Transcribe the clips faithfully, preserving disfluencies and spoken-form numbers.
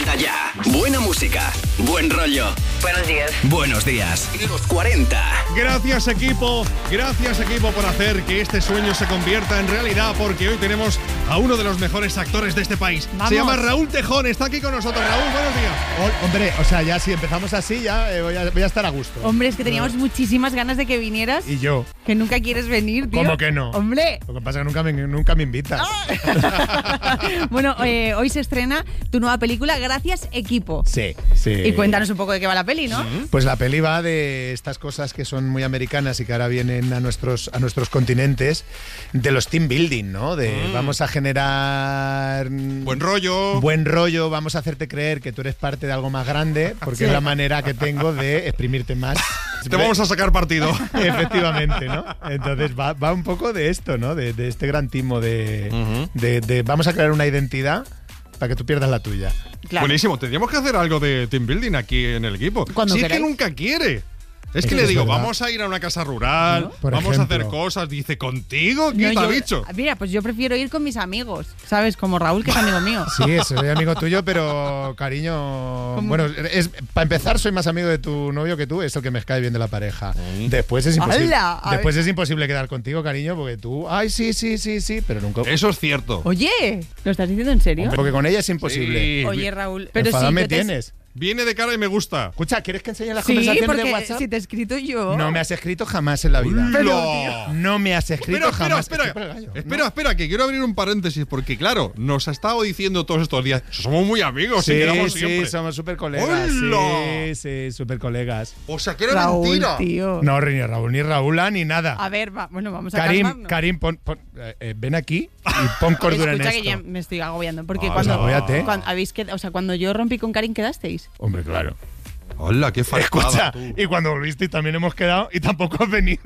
Anda ya. Buena música, buen rollo. Buenos días. Buenos días. Los cuarenta. Gracias, equipo. Gracias, equipo, por hacer que este sueño se convierta en realidad, porque hoy tenemos a uno de los mejores actores de este país. Vamos. Se llama Raúl Tejón. Está aquí con nosotros. Raúl, buenos días. Oh, hombre, o sea, ya si empezamos así, ya eh, voy, a, voy a estar a gusto. Hombre, es que teníamos muchísimas ganas de que vinieras. Y yo. Que nunca quieres venir, tío. ¿Cómo que no? Hombre. Lo que pasa es que nunca me, nunca me invitas. Bueno, eh, hoy se estrena tu nueva película, Gracias, equipo. Sí, sí. Y cuéntanos un poco de qué va la peli, ¿no? Pues la peli va de estas cosas que son muy americanas y que ahora vienen a nuestros, a nuestros continentes, de los team building, ¿no? De Mm. vamos a generar Buen rollo. buen rollo, vamos a hacerte creer que tú eres parte de algo más grande, porque Sí. es la manera que tengo de exprimirte más. Te vamos a sacar partido. Efectivamente, ¿no? Entonces va, va un poco de esto, ¿no? De, de este gran timo de, Ujú. de, de vamos a crear una identidad para que tú pierdas la tuya. Claro. Buenísimo. Tendríamos que hacer algo de team building aquí en el equipo. Cuando si es que queráis. nunca quiere. Es que Eso le es digo, verdad. vamos a ir a una casa rural, ¿No? Por vamos a hacer ejemplo. cosas. Dice, ¿contigo? No, ¿Qué te ha yo- dicho? Mira, pues yo prefiero ir con mis amigos, ¿sabes? Como Raúl, que es amigo mío. Sí, soy amigo tuyo, pero cariño. ¿Cómo? Bueno, es, para empezar, soy más amigo de tu novio que tú, es el que me cae bien de la pareja. Después es imposible. ¡Hala! A Después es imposible quedar contigo, cariño, porque tú, ay, sí, sí, sí, sí, pero nunca. Eso es cierto. Oye, ¿lo estás diciendo en serio? Hombre, porque con ella es imposible. Sí. Oye, Raúl, pero Enfadado sí, me yo te- tienes. Viene de cara y me gusta. Escucha, ¿quieres que enseñe las Sí, conversaciones porque de WhatsApp? si te he escrito yo. No me has escrito jamás en la vida. Pero, No me has escrito Espera, espera, jamás. espera. Estoy por el gallo. Espera, espera, que quiero abrir un paréntesis, porque claro, nos ha estado diciendo todos estos días, somos muy amigos, y Sí, quedamos sí, siempre. somos súper colegas. ¡Hola! Sí, sí, súper colegas. O sea, que era Raúl, mentira. tío. No, ni Raúl, ni Raúl, ni nada. A ver, va, bueno, vamos a Karim, calmarnos. Karim, pon, pon- eh, eh, ven aquí y pon cordura en Escucha esto. que ya me estoy agobiando. Porque Ah, cuando, agóbiate. cuando habéis qued- o sea, cuando yo rompí con Karim, ¿quedasteis? Hombre, claro. Hola, qué faltada, Escucha, tú. y cuando volviste también hemos quedado y tampoco has venido.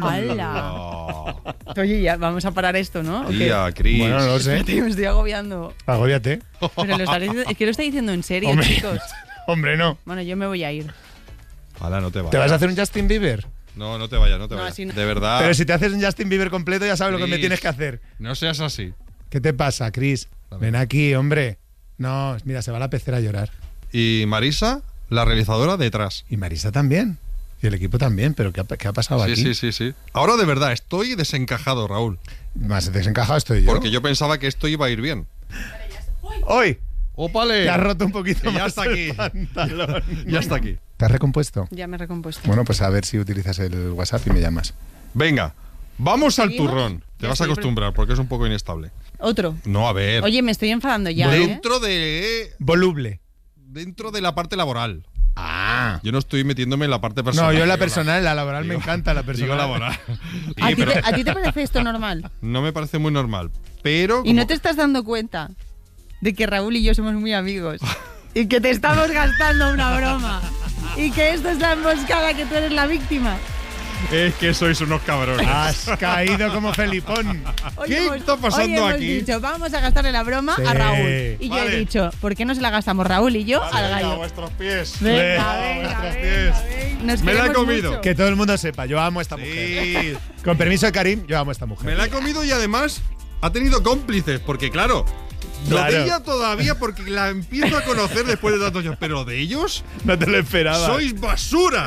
¡Hala! Oye, ya vamos a parar esto, ¿no? ¿O qué? Tía, Cris. Bueno, no lo sé. Tío, me estoy agobiando. Agóbiate. Pero lo estaré diciendo- es que lo está diciendo en serio, Hombre, chicos. hombre, no. Bueno, yo me voy a ir. Hola, no te vayas. ¿Te vas a hacer un Justin Bieber? No, no te vayas, no te No, vayas. así no. De verdad. Pero si te haces un Justin Bieber completo ya sabes lo que me Chris, tienes que hacer. No seas así. ¿Qué te pasa, Chris? Ven aquí, hombre. No, mira, se va la pecera a llorar. Y Marisa, la realizadora, detrás. Y Marisa también. Y el equipo también. ¿Pero qué ha, qué ha pasado Sí, aquí? sí, sí, sí. Ahora de verdad, estoy desencajado, Raúl. Más desencajado estoy yo. Porque yo pensaba que esto iba a ir bien. ¡Hoy! ¡Ópale! Te has roto un poquito Que ya más está el aquí. pantalón. Ya está aquí. ¿Te has recompuesto? Ya me he recompuesto. Bueno, pues a ver si utilizas el WhatsApp y me llamas. Venga, vamos al ¿Seguimos? turrón. Te Ya vas a estoy, acostumbrar porque es un poco inestable. Otro. No, a ver. Oye, me estoy enfadando ya, ¿eh? dentro de Voluble. dentro de la parte laboral. Ah. Yo no estoy metiéndome en la parte personal. No, yo en la Digo personal, en la laboral me digo- encanta la Digo personal. laboral. ¿A Y, ti, pero te, a ti te parece esto normal? no me parece muy normal. Pero ¿Y no como- te estás dando cuenta de que Raúl y yo somos muy amigos? Y que te estamos gastando una broma. Y que esto es la emboscada, que tú eres la víctima. es que sois unos cabrones. Has caído como Felipón. Hoy ¿Qué está pasando hoy hemos aquí? dicho, vamos a gastarle la broma Sí. a Raúl. Y yo Vale. he dicho, ¿por qué no se la gastamos Raúl y yo Vale, al venga, a gallo? vuestros pies. Venga, Venga, venga, vuestros venga, pies. venga. Nos Me la he queremos comido. mucho. Que todo el mundo sepa, yo amo a esta mujer. Sí. Con permiso de Karim, yo amo a esta mujer. Me la he comido y además ha tenido cómplices, porque claro, Claro. lo de ella todavía porque la empiezo a conocer después de tantos años, pero de ellos No te lo esperaba. sois basura.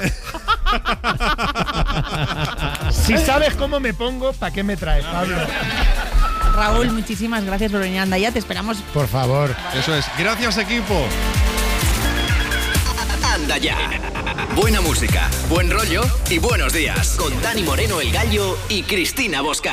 Si sabes cómo me pongo, ¿para qué me traes, Pablo? Raúl, muchísimas gracias por venir. Anda, ya te esperamos. Por favor. Eso es. Gracias, equipo. Anda ya. Buena música, buen rollo y buenos días. Con Dani Moreno, el Gallo, y Cristina Bosca.